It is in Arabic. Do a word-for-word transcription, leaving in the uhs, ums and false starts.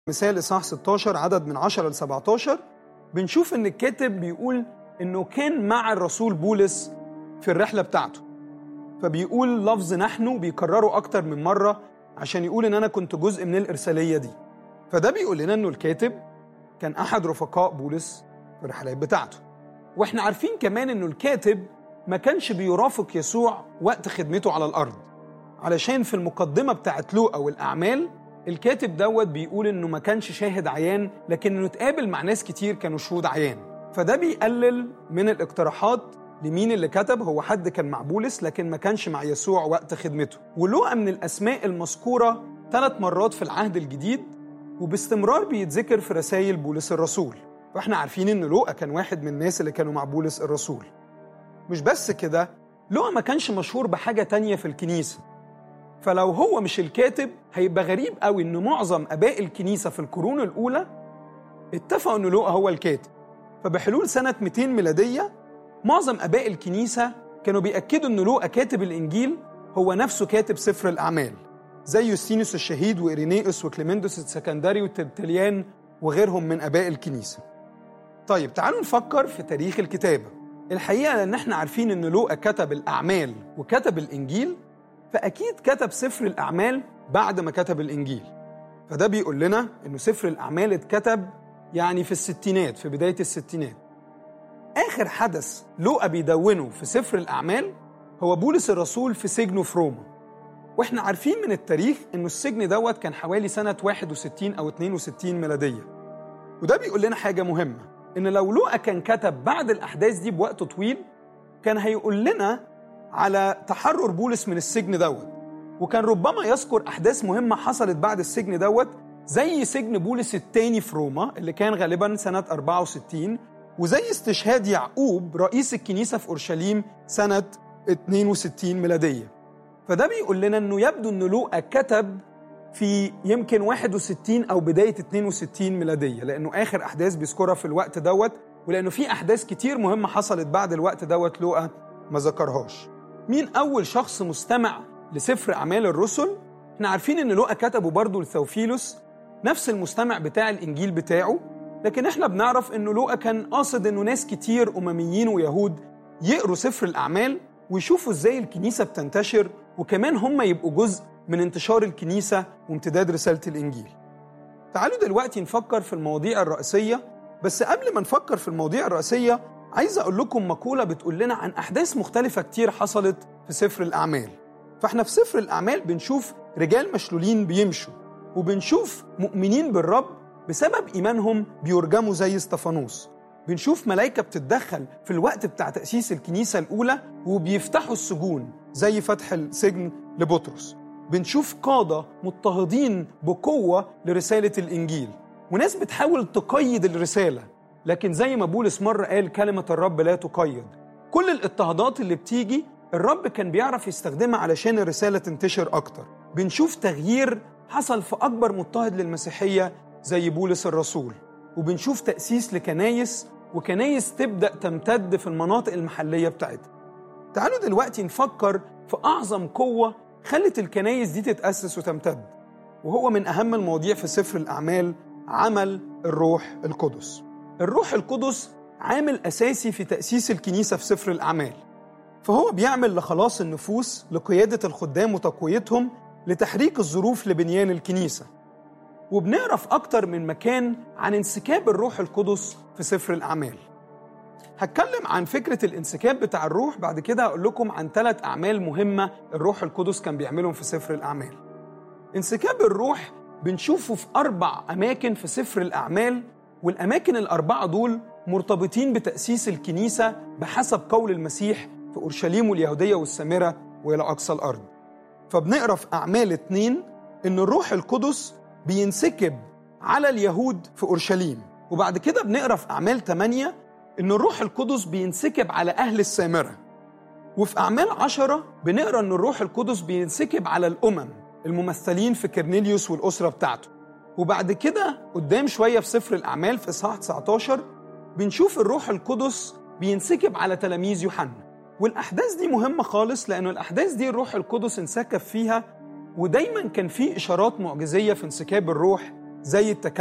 مثال إصحاح ستاشر عدد من عشرة ل سبعتاشر بنشوف إن الكاتب بيقول إنه كان مع الرسول بولس في الرحلة بتاعته، فبيقول لفظ نحن بيكرره أكتر من مرة عشان يقول إن أنا كنت جزء من الإرسالية دي. فده بيقول لنا إنه الكاتب كان أحد رفقاء بولس في الرحلات بتاعته. وإحنا عارفين كمان إنه الكاتب ما كانش بيرافق يسوع وقت خدمته على الأرض، علشان في المقدمة بتاعت لوقا والأعمال الكاتب دوت بيقول إنه ما كانش شاهد عيان، لكن إنه اتقابل مع ناس كتير كانوا شهود عيان. فده بيقلل من الاقتراحات لمين اللي كتب. هو حد كان مع بولس لكن ما كانش مع يسوع وقت خدمته. ولوقا من الأسماء المذكورة ثلاث مرات في العهد الجديد، وباستمرار بيتذكر في رسائل بولس الرسول. فإحنا عارفين إن لوقا كان واحد من الناس اللي كانوا مع بولس الرسول. مش بس كده، لوقا ما كانش مشهور بحاجة تانية في الكنيسة، فلو هو مش الكاتب هيبقى غريب قوي إن معظم آباء الكنيسة في القرون الأولى اتفقوا إن لوقا هو الكاتب. فبحلول سنة مئتين ميلادية معظم آباء الكنيسة كانوا بيأكدوا إن لوقا كاتب الإنجيل هو نفسه كاتب سفر الأعمال، زي يوستينوس الشهيد وإيرينيوس وكليمندس السكندري وترتليان وغيرهم من آباء الكنيسة. طيب تعالوا نفكر في تاريخ الكتابة. الحقيقة لأن احنا عارفين إن لوقا كتب الأعمال وكتب الإنجيل، فأكيد كتب سفر الأعمال بعد ما كتب الإنجيل. فده بيقول لنا إنه سفر الأعمال اتكتب يعني في الستينات، في بداية الستينات. آخر حدث لوقا بيدونه في سفر الأعمال هو بولس الرسول في سجنه في روما. وإحنا عارفين من التاريخ إنه السجن دوت كان حوالي سنة واحد وستين أو اتنين وستين ميلادية. وده بيقول لنا حاجة مهمة، إن لو لوقا كان كتب بعد الأحداث دي بوقت طويل كان هيقول لنا على تحرر بولس من السجن دوت، وكان ربما يذكر أحداث مهمة حصلت بعد السجن دوت، زي سجن بولس الثاني في روما اللي كان غالبا سنة أربعة وستين، وزي استشهاد يعقوب رئيس الكنيسة في أورشليم سنة اتنين وستين ميلادية. فده بيقول لنا إنه يبدو إن لوقا كتب في يمكن واحد وستين أو بداية اتنين وستين ميلادية، لأنه آخر أحداث بيذكرها في الوقت دوت، ولأنه في أحداث كتير مهمة حصلت بعد الوقت دوت لوقا ما ذكرهاش. مين أول شخص مستمع لسفر أعمال الرسل؟ احنا عارفين إن لوقا كتبه برضو لثوفيلوس، نفس المستمع بتاع الإنجيل بتاعه، لكن احنا بنعرف إنه لوقا كان قاصد إنه ناس كتير أمميين ويهود يقروا سفر الأعمال ويشوفوا إزاي الكنيسة بتنتشر، وكمان هم يبقوا جزء من انتشار الكنيسة وامتداد رسالة الإنجيل. تعالوا دلوقتي نفكر في المواضيع الرئيسية، بس قبل ما نفكر في المواضيع الرئيسية عايز أقول لكم مقولة بتقول لنا عن أحداث مختلفة كتير حصلت في سفر الأعمال. فإحنا في سفر الأعمال بنشوف رجال مشلولين بيمشوا، وبنشوف مؤمنين بالرب بسبب إيمانهم بيرجموا زي استفانوس، بنشوف ملائكة بتتدخل في الوقت بتاع تأسيس الكنيسة الأولى وبيفتحوا السجون زي فتح السجن لبطرس، بنشوف قادة مضطهدين بقوة لرسالة الإنجيل، وناس بتحاول تقيد الرسالة، لكن زي ما بولس مرة قال كلمة الرب لا تقيد. كل الاضطهادات اللي بتيجي الرب كان بيعرف يستخدمها علشان الرسالة تنتشر أكتر. بنشوف تغيير حصل في أكبر مضطهد للمسيحية زي بولس الرسول، وبنشوف تأسيس لكنايس، وكنايس تبدأ تمتد في المناطق المحلية بتاعتها. تعالوا دلوقتي نفكر في أعظم قوة خلت الكنايس دي تتأسس وتمتد، وهو من أهم المواضيع في سفر الأعمال عمل الروح القدس. الروح القدس عامل أساسي في تأسيس الكنيسة في سفر الأعمال، فهو بيعمل لخلاص النفوس، لقيادة الخدام وتقويتهم، لتحريك الظروف لبنيان الكنيسة. وبنقرأ في أكتر من مكان عن انسكاب الروح القدس في سفر الأعمال. هتكلم عن فكرة الانسكاب بتاع الروح، بعد كده هقول لكم عن ثلاث أعمال مهمة الروح القدس كان بيعملهم في سفر الأعمال. انسكاب الروح بنشوفه في أربع أماكن في سفر الأعمال، والأماكن الأربعة دول مرتبطين بتأسيس الكنيسة بحسب قول المسيح في أورشليم واليهودية والسامرة وإلى أقصى الأرض. فبنقرأ في أعمال اتنين إن الروح القدس بينسكب على اليهود في أورشليم، وبعد كده بنقرأ في أعمال ثمانية إن الروح القدس بينسكب على أهل السامرة، وفي أعمال عشرة بنقرأ إن الروح القدس بينسكب على الأمم الممثلين في كرنيليوس والأسرة بتاعته. وبعد كده قدام شوية في سفر الأعمال في إصحاح تسعتاشر بنشوف الروح القدس بينسكب على تلاميذ يوحنا. والأحداث دي مهمة خالص، لأنه الأحداث دي الروح القدس انسكب فيها، ودايما كان في إشارات معجزية في انسكاب الروح زي التكلم